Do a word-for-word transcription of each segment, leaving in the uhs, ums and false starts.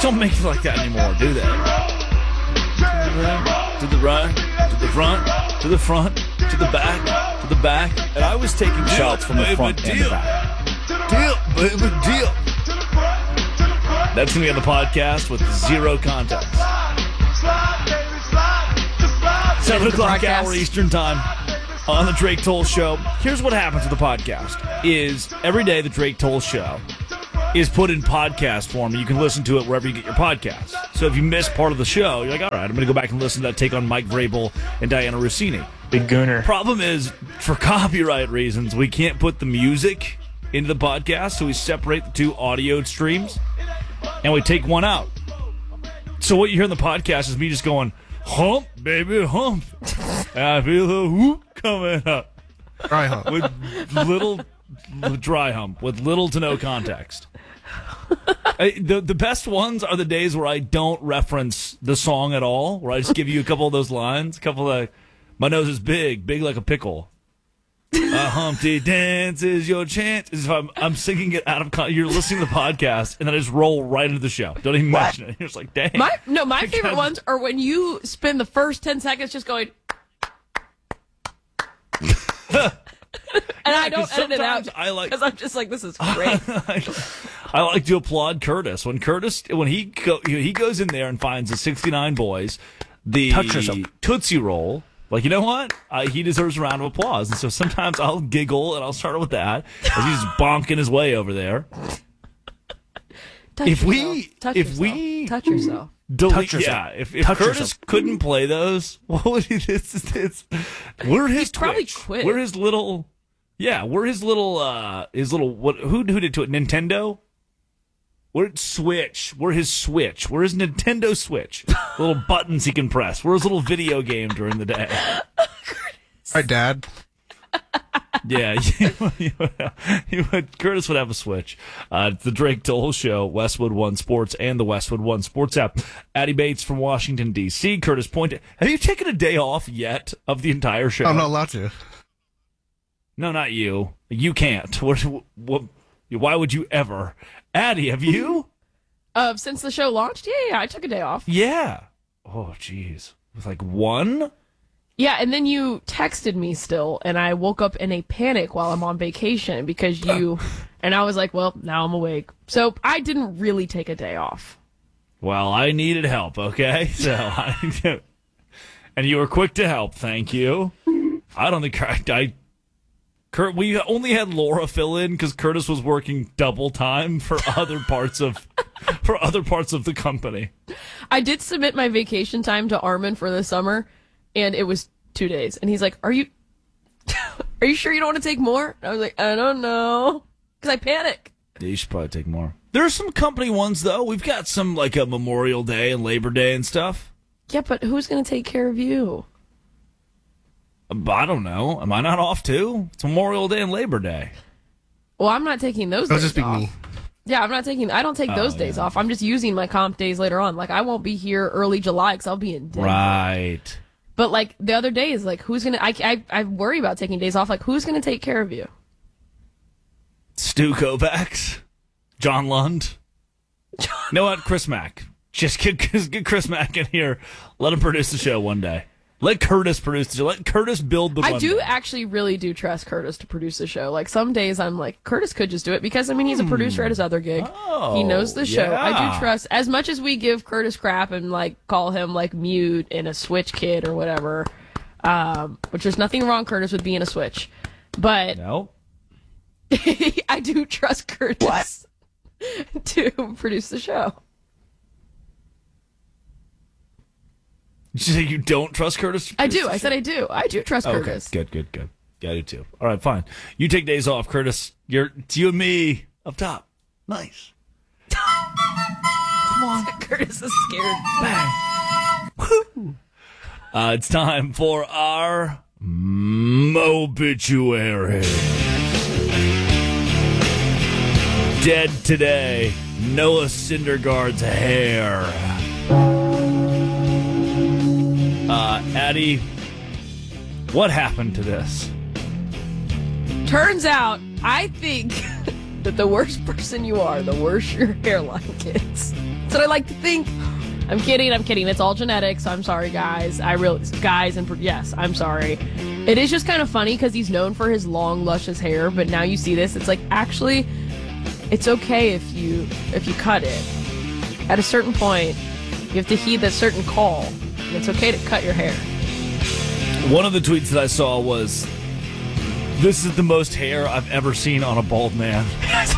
don't make it like that anymore, do they? To the right, to the front, to the front, to the back, to the back. And I was taking deal, shots from the front and the back. Deal, baby, deal. That's going to be on the podcast with zero context. seven o'clock hour Eastern time on the Drake Toll Show. Here's what happens with the podcast. Is every day the Drake Toll Show is put in podcast form, and you can listen to it wherever you get your podcasts. So if you miss part of the show, you're like, all right, I'm going to go back and listen to that take on Mike Vrabel and Diana Rossini. Big gooner. Problem is, for copyright reasons, we can't put the music into the podcast, so we separate the two audio streams, and we take one out. So what you hear in the podcast is me just going, hump, baby, hump. And I feel the whoop coming up. Dry hump. With little, dry hump, with little to no context. I, the the best ones are the days where I don't reference the song at all, where I just give you a couple of those lines, a couple of, my nose is big, big like a pickle. A Humpty Dance is your chance. As if I'm, I'm singing it out of con- you're listening to the podcast, and then I just roll right into the show. Don't even mention it. You're just like, dang. My, no, my I favorite gotta- ones are when you spend the first ten seconds just going, and I don't 'cause edit it out sometimes I like- because I'm just like, this is great. I like to applaud Curtis when Curtis when he go, he goes in there and finds the sixty-nine boys, the Touches 'em. Tootsie Roll. Like, you know what? Uh, he deserves a round of applause. And so sometimes I'll giggle and I'll start with that as he's bonking his way over there. Touch If we- yourself. Touch if yourself. we- touch yourself. Delete, Touch yourself. yeah, if, if Touch Curtis yourself. couldn't play those, what would he? This is this. We're his He'd probably Twitch. quit. We're his little. Yeah, we're his little. uh His little. What? Who? Who did to it? Nintendo. We're Switch. We're his Switch. We're his Nintendo Switch. Little buttons he can press. We're his little video game during the day. Hi, Dad. Yeah, you, you would, you would, Curtis would have a Switch. Uh, it's the Drake Toll Show, Westwood One Sports, and the Westwood One Sports app. Addie Bates from Washington, D C Curtis Pointed. Have you taken a day off yet of the entire show? I'm not allowed to. No, not you. You can't. What, what, why would you ever? Addie, have you? Uh, since the show launched, yeah, yeah, I took a day off. Yeah. Oh, jeez. With like one? Yeah, and then you texted me still, and I woke up in a panic while I'm on vacation because you, and I was like, well, now I'm awake. So I didn't really take a day off. Well, I needed help, okay? So I, and you were quick to help, thank you. I don't think I, I Kurt, we only had Laura fill in because Curtis was working double time for other parts of for other parts of the company. I did submit my vacation time to Armin for the summer, and it was two days. And he's like, "Are you, are you sure you don't want to take more?" And I was like, "I don't know," because I panic. Yeah, you should probably take more. There are some company ones though. We've got some like a Memorial Day and Labor Day and stuff. Yeah, but who's going to take care of you? I don't know. Am I not off too? It's Memorial Day and Labor Day. Well, I'm not taking those That'll days just be off. me. Yeah, I'm not taking. I don't take Oh, those days yeah. off. I'm just using my comp days later on. Like I won't be here early July because I'll be in Denver. Right. But like the other days, like who's gonna? I, I I worry about taking days off. Like who's gonna take care of you? Stu Kovacs, John Lund. You know what? Chris Mack. Just get, just get Chris Mack in here. Let him produce the show one day. Let Curtis produce the show. Let Curtis build the I one do day. actually really do trust Curtis to produce the show. Like some days I'm like, Curtis could just do it because I mean he's a producer at his other gig. Oh, he knows the show. I yeah. do trust as much as we give Curtis crap and like call him like mute and a Switch kid or whatever. Um, which there's nothing wrong, Curtis, with being a Switch. But No. I do trust Curtis to produce the show. Did you say you don't trust Curtis? to I produce do. the I show? said I do. I do trust Okay, Curtis. good, good, good. Yeah, I do too. All right, fine. You take days off, Curtis. You're it's you and me up top. Nice. Come on. Curtis is scared. Bang. Woo. Uh, it's time for our obituary. Dead today, Noah Syndergaard's hair. Uh, Addie, what happened to this? Turns out, I think that the worse person you are, the worse your hairline gets. That's what I like to think. I'm kidding. I'm kidding. It's all genetics. I'm sorry, guys. I really, guys, and yes, I'm sorry. It is just kind of funny because he's known for his long, luscious hair, but now you see this, it's like actually, it's okay if you if you cut it. At a certain point, you have to heed that certain call. And it's okay to cut your hair. One of the tweets that I saw was, "This is the most hair I've ever seen on a bald man." that's,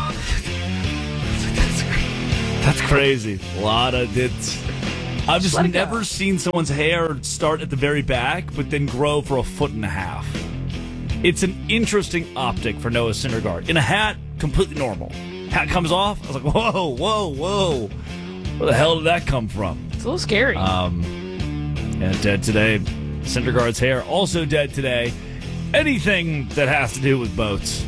that's crazy. A lot of it's. I've just Let it never go. seen someone's hair start at the very back, but then grow for a foot and a half. It's an interesting optic for Noah Syndergaard. In a hat, completely normal. Hat comes off. I was like, whoa, whoa, whoa. Where the hell did that come from? It's a little scary. Um, yeah, dead today. Syndergaard's hair also dead today. Anything that has to do with boats.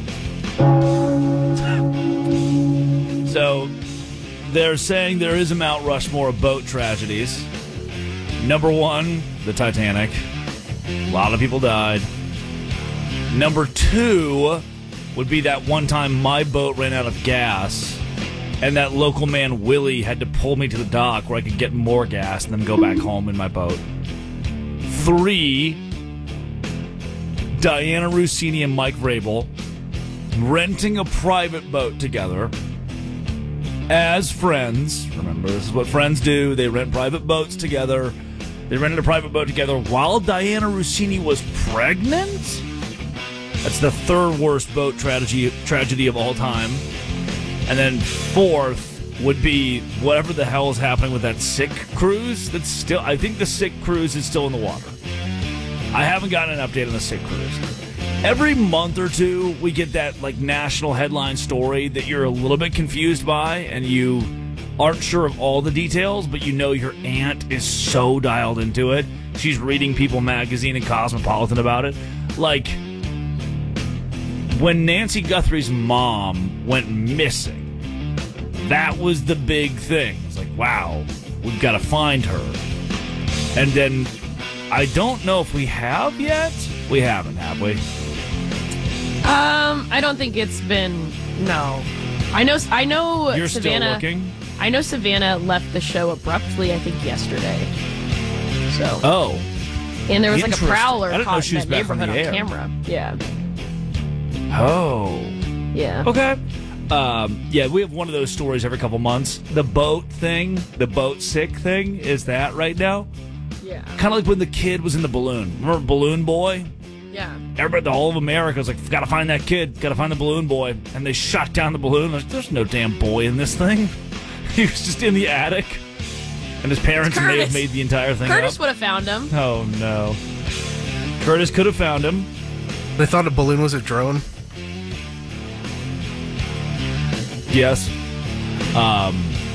So they're saying there is a Mount Rushmore of boat tragedies. Number one, the Titanic. A lot of people died. Number two would be that one time my boat ran out of gas and that local man, Willie, had to pull me to the dock where I could get more gas and then go back home in my boat. Three, Diana Rossini and Mike Vrabel renting a private boat together as friends. Remember, this is what friends do. They rent private boats together. They rented a private boat together while Diana Rossini was pregnant. That's the third worst boat tragedy tragedy of all time. And then fourth would be whatever the hell is happening with that sick cruise. That's still, I think the sick cruise is still in the water. I haven't gotten an update on the sick cruise. Every month or two, we get that like national headline story that you're a little bit confused by, and you aren't sure of all the details, but you know your aunt is so dialed into it. She's reading People Magazine and Cosmopolitan about it. Like, when Nancy Guthrie's mom went missing, that was the big thing. It's like, wow, we've got to find her. And then I don't know if we have yet. We haven't, have we? Um, I don't think it's been. No, I know. I know. You're Savannah, still looking? I know Savannah left the show abruptly. I think yesterday. So. Oh. And there was like a Interesting. prowler I didn't know caught she in was that back on neighborhood the on air. camera. Yeah. Oh. Yeah. Okay. Um, yeah, we have one of those stories every couple months. The boat thing, the boat sick thing, is that right now? Yeah. Kind of like when the kid was in the balloon. Remember Balloon Boy? Yeah. Everybody, the whole of America was like, gotta find that kid, gotta find the balloon boy. And they shot down the balloon. Like, there's no damn boy in this thing. He was just in the attic. And his parents may have Curtis. made the entire thing Curtis up. would have found him. Oh, no. Curtis could have found him. They thought a balloon was a drone. Yes. Um,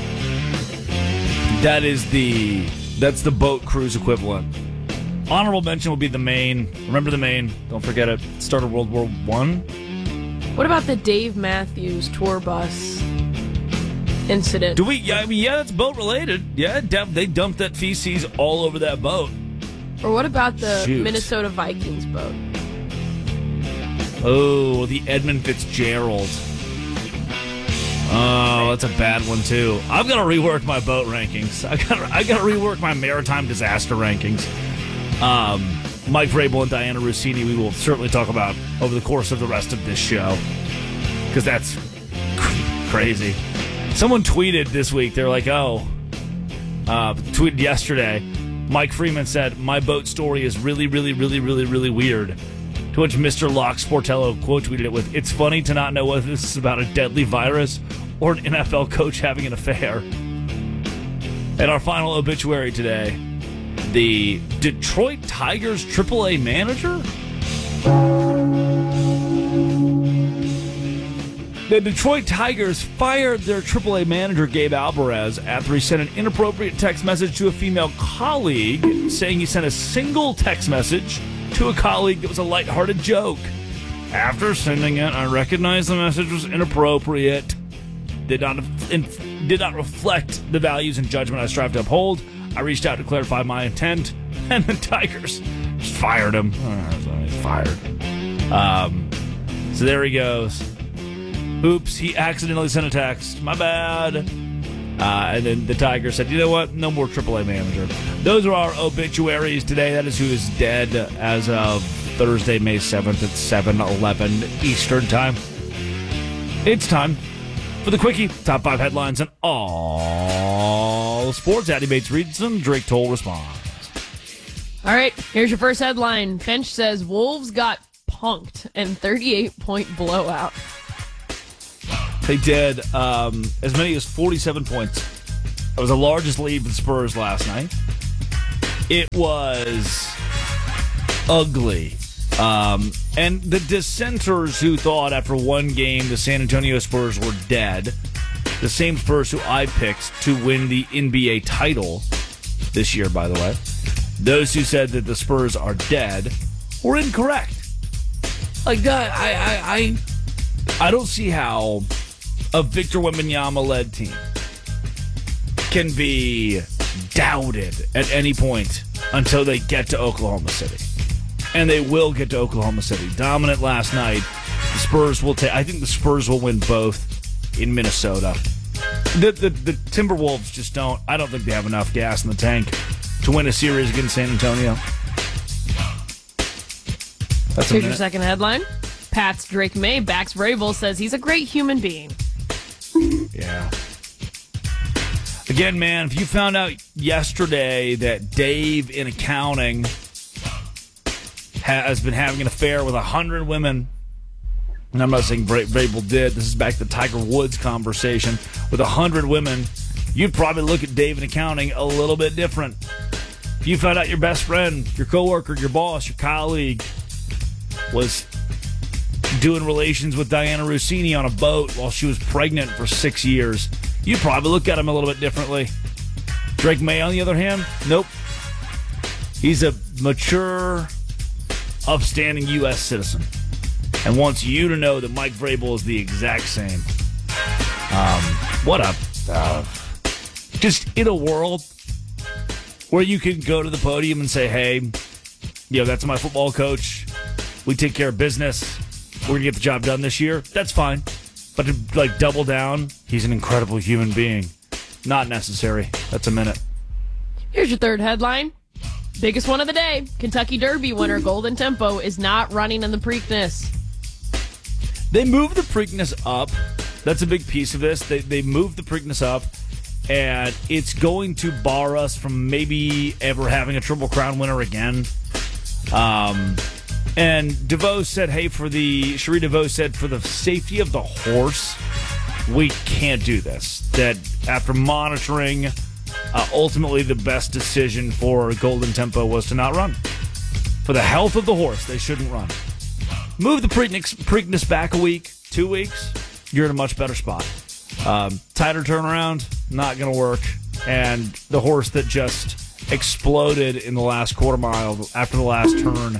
that is the, that's the boat cruise equivalent. Honorable mention will be the Maine. Remember the Maine. Don't forget it. Started World War One. What about the Dave Matthews tour bus incident? Do we? Yeah, I mean, yeah, it's boat related. Yeah, def- they dumped that feces all over that boat. Or what about the Shoot. Minnesota Vikings boat? Oh, the Edmund Fitzgerald. Oh, that's a bad one too. I've got to rework my boat rankings. I got I got to rework my maritime disaster rankings. Um, Mike Vrabel and Diana Rossini, we will certainly talk about over the course of the rest of this show, because that's cr- crazy. Someone tweeted this week. They're like, "Oh, uh, tweeted yesterday." Mike Freeman said, "My boat story is really, really, really, really, really weird." To which Mister Locke Sportello quote tweeted it with, "It's funny to not know whether this is about a deadly virus or an N F L coach having an affair." And our final obituary today, the Detroit Tigers triple A manager? The Detroit Tigers fired their triple A manager, Gabe Alvarez, after he sent an inappropriate text message to a female colleague, saying he sent a single text message to a colleague that was a lighthearted joke. After sending it, I recognized the message was inappropriate, did not in, did not reflect the values and judgment I strive to uphold. I reached out to clarify my intent, and the Tigers just fired him. Oh, so he's fired. Um, so there he goes. Oops, he accidentally sent a text. My bad. Uh, and then the Tigers said, you know what? No more triple A manager. Those are our obituaries today. That is who is dead as of Thursday, May seventh at seven eleven Eastern Time. It's time for the Quickie. Top five headlines and all sports. Addy Bates reads them. Drake Toll responds. All right, here's your first headline. Finch says Wolves got punked and thirty-eight point blowout. They did um, as many as forty-seven points. That was the largest lead for the Spurs last night. It was ugly. Um, and the dissenters who thought after one game the San Antonio Spurs were dead, the same Spurs who I picked to win the N B A title this year, by the way, those who said that the Spurs are dead were incorrect. Like, I, I, I, I don't see how a Victor Wembanyama-led team can be doubted at any point until they get to Oklahoma City. And they will get to Oklahoma City. Dominant last night. The Spurs will take. I think the Spurs will win both in Minnesota. The, the the Timberwolves just don't. I don't think they have enough gas in the tank to win a series against San Antonio. That's Here's your second headline. Pat's Drake May backs Vrabel, says he's a great human being. Yeah. Again, man, if you found out yesterday that Dave in accounting has been having an affair with a hundred women, and I'm not saying Vrabel did, this is back to the Tiger Woods conversation, with a hundred women, you'd probably look at Dave in accounting a little bit different. If you found out your best friend, your coworker, your boss, your colleague was doing relations with Diana Rossini on a boat while she was pregnant for six years, you'd probably look at him a little bit differently. Drake May, on the other hand, nope. He's a mature, upstanding U S citizen and wants you to know that Mike Vrabel is the exact same. Um, what a... Uh, just in a world where you can go to the podium and say, hey, you know, that's my football coach. We take care of business. We're going to get the job done this year. That's fine. But to, like, double down, he's an incredible human being. Not necessary. That's a minute. Here's your third headline. Biggest one of the day. Kentucky Derby winner Golden Tempo is not running in the Preakness. They moved the Preakness up. That's a big piece of this. They, they moved the Preakness up, and it's going to bar us from maybe ever having a Triple Crown winner again. Um... And DeVoe said, hey, for the, Cherie DeVoe said, for the safety of the horse, we can't do this. That after monitoring, uh, ultimately the best decision for Golden Tempo was to not run. For the health of the horse, they shouldn't run. Move the Preakness, Preakness back a week, two weeks, you're in a much better spot. Um, tighter turnaround, not going to work. And the horse that just exploded in the last quarter mile after the last turn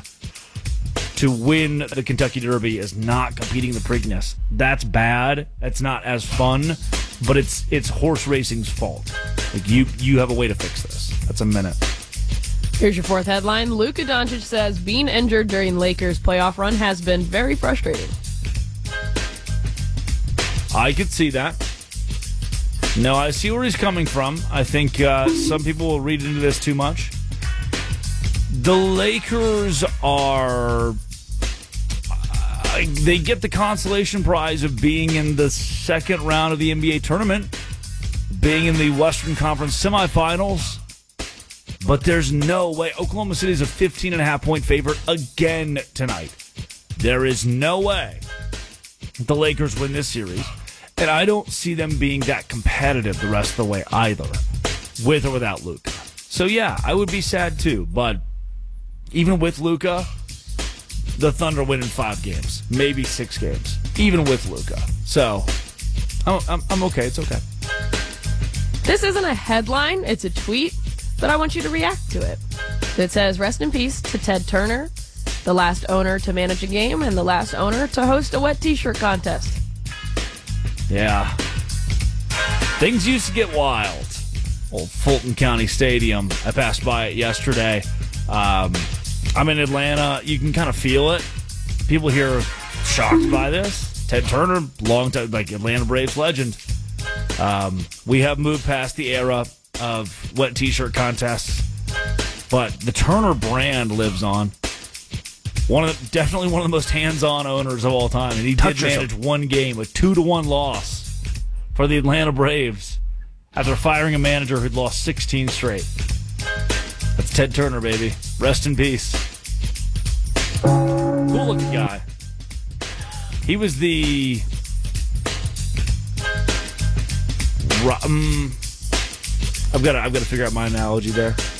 to win the Kentucky Derby is not competing the Preakness. That's bad. That's not as fun, but it's it's horse racing's fault. Like you you have a way to fix this. That's a minute. Here's your fourth headline. Luka Doncic says being injured during Lakers' playoff run has been very frustrating. I could see that. No, I see where he's coming from. I think uh, some people will read into this too much. The Lakers are... Uh, they get the consolation prize of being in the second round of the N B A tournament, being in the Western Conference semifinals, but there's no way. Oklahoma City is a fifteen and a half point favorite again tonight. There is no way the Lakers win this series, and I don't see them being that competitive the rest of the way either, with or without Luka. So yeah, I would be sad too, but even with Luka, the Thunder win in five games, maybe six games, even with Luka. So I'm, I'm, I'm okay. It's okay. This isn't a headline, it's a tweet, but I want you to react to it. It says, rest in peace to Ted Turner, the last owner to manage a game and the last owner to host a wet t-shirt contest. Yeah. Things used to get wild. Old Fulton County Stadium. I passed by it yesterday. Um, I'm in Atlanta. You can kind of feel it. People here are shocked by this. Ted Turner, long time, like Atlanta Braves legend. Um, we have moved past the era of wet T-shirt contests, but the Turner brand lives on. One of the, definitely one of the most hands-on owners of all time, and he Touch did manage yourself. one game, a two to one loss for the Atlanta Braves after firing a manager who'd lost sixteen straight. That's Ted Turner, baby. Rest in peace. Cool-looking guy. He was the. Um, I've got to. I've got to figure out my analogy there.